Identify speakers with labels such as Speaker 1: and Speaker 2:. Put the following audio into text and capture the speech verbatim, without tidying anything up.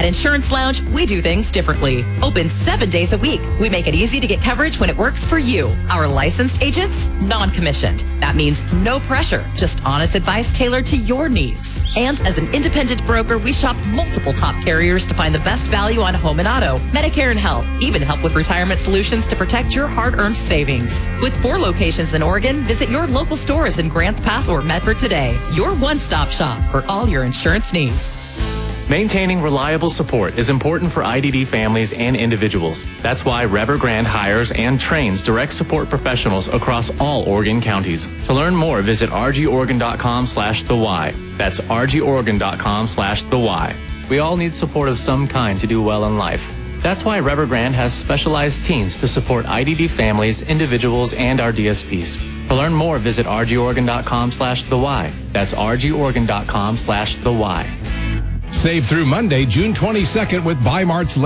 Speaker 1: At Insurance Lounge, we do things differently. Open seven days a week. We make it easy to get coverage when it works for you. Our licensed agents, non-commissioned. That means no pressure, just honest advice tailored to your needs. And as an independent broker, we shop multiple top carriers to find the best value on home and auto, Medicare and health, even help with retirement solutions to protect your hard-earned savings. With four locations in Oregon, visit your local stores in Grants Pass or Medford today. Your one-stop shop for all your insurance needs.
Speaker 2: Maintaining reliable support is important for I D D families and individuals. That's why Evergrande hires and trains direct support professionals across all Oregon counties. To learn more, visit rgoregon.com slash the why. That's rgoregon.com slash the why. We all need support of some kind to do well in life. That's why Evergrande has specialized teams to support I D D families, individuals, and our D S Ps. To learn more, visit rgoregon.com slash the why. That's rgoregon.com slash the why.
Speaker 3: Save through Monday, June twenty-second with Bi-Mart's